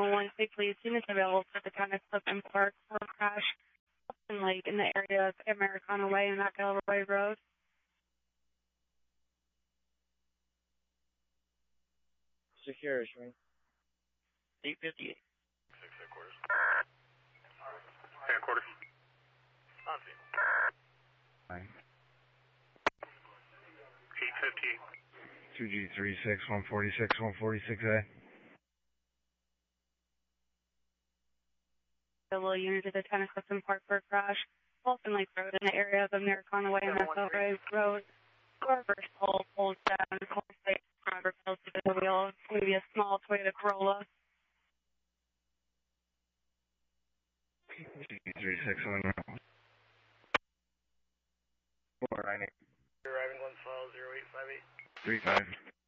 911, say please, units available for the Tennis Club and Park for a crash in Lake in the area of Americana Way and McElroy Road. Secure, Shane. 858. 6 headquarters. Headquarters. On scene. 858. 2G36, 146, 146A. Available units at the Tennis Club and Park for a crash. Wilson Lake Road in the area of Americana Way and McElroy Road. Car reverse pole, pulls down, car site, driver fails to the wheel, maybe a small Toyota Corolla. 2G36 on 498. Arriving 1 file 0858. 35.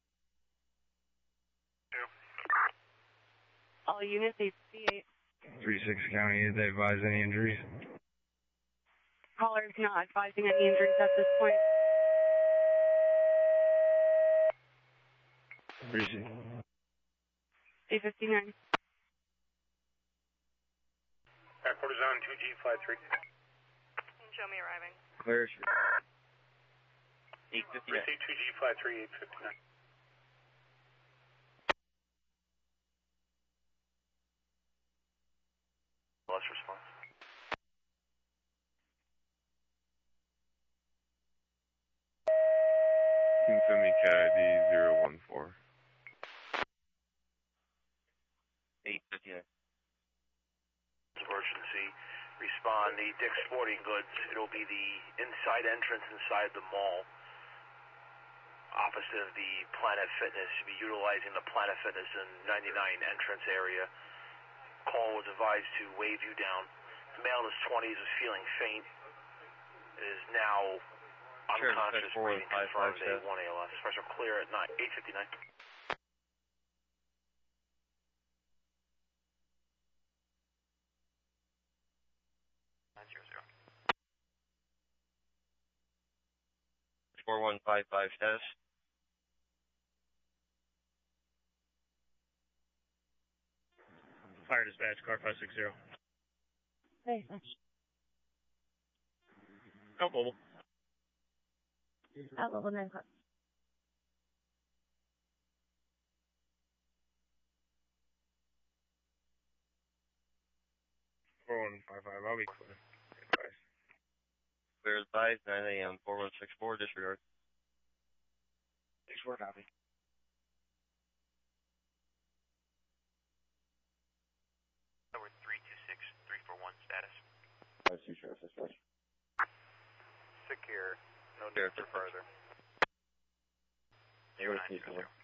All units 858. 36 County, did they advise any injuries? Caller is not advising any injuries at this point. 36. 859. Headquarters on 2G53. Show me arriving. Clear. 859. Receive 2G53, 859. Lost response. Confirming CAT ID 014. 859. Emergency. Respond. The Dick's Sporting Goods. It'll be the inside entrance inside the mall. Opposite of the Planet Fitness. You'll be utilizing the Planet Fitness and 99 entrance area. Call was advised to wave you down. The male in his 20s is feeling faint. Is now unconscious, breathing confirmed A1 ALS. Pressure clear at 859. Zero. 4155 status. Fire dispatch, car 560. Hey. Out mobile. Out level 9 o'clock. 4155, I'll be clear. Clear advised, 9 a.m. 4164, disregard. 64 copy. Number 326, 341 status. 52 sheriff dispatch. Secure. No need for further. They were